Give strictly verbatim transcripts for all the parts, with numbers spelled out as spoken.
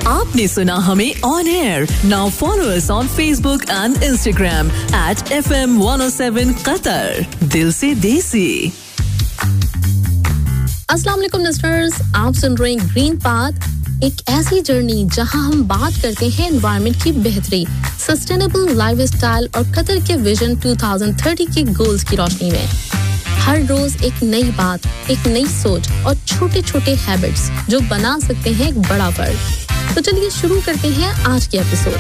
आपने सुना हमें on air. Now follow us on Facebook and Instagram at F M one O seven Qatar. दिल से देसी. अस्सलाम वालेकुम लिसनर्स, आप सुन रहे हैं ग्रीन पाथ, एक ऐसी जर्नी जहां हम बात करते हैं एनवायरनमेंट की बेहतरी, सस्टेनेबल लाइफस्टाइल और कतर के विजन दो हज़ार तीस के गोल्स की रोशनी में. हर रोज एक नई बात, एक नई सोच और छोटे-छोटे हैबिट्स जो बना सकते हैं एक बड़ा फर्क. तो चलिए शुरू करते हैं आज की एपिसोड.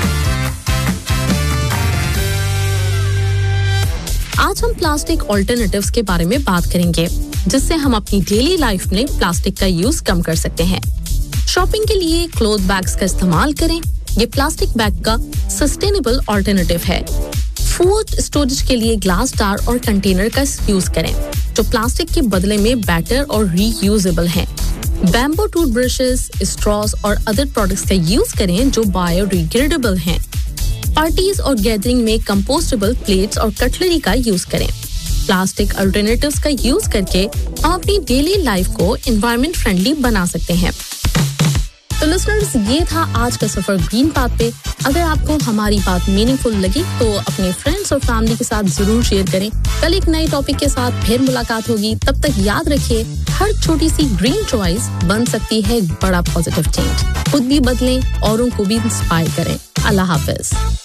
आज हम प्लास्टिक ऑल्टरनेटिव्स के बारे में बात करेंगे, जिससे हम अपनी डेली लाइफ में प्लास्टिक का यूज कम कर सकते हैं. शॉपिंग के लिए क्लॉथ बैग्स का इस्तेमाल करें. ये प्लास्टिक बैग का सस्टेनेबल ऑल्टरनेटिव है. फूड स्टोरेज के लिए ग्लास जार और कंटेनर का यूज करें, जो प्लास्टिक के बदले में बेटर और रीयूजेबल हैं. बैम्बू टूथब्रशेस, स्ट्रॉस और अदर प्रोडक्ट्स का यूज करें जो बायोडिग्रेडेबल हैं. पार्टीज और गैदरिंग में कंपोस्टेबल प्लेट्स और कटलरी का यूज करें. प्लास्टिक अल्टरनेटिव्स का यूज करके हम अपनी डेली लाइफ को एनवायरनमेंट फ्रेंडली बना सकते हैं. तो लिसनर्स, ये था आज का सफर ग्रीन पाथ पे. अगर आपको हमारी बात मीनिंगफुल लगी तो अपने फ्रेंड्स और फैमिली के साथ जरूर शेयर करें. कल एक नए टॉपिक के साथ फिर मुलाकात होगी. तब तक याद रखिए, हर छोटी सी ग्रीन चॉइस बन सकती है एक बड़ा पॉजिटिव चेंज. खुद भी बदलें, औरों को भी इंस्पायर करें. अल्लाह हाफिज.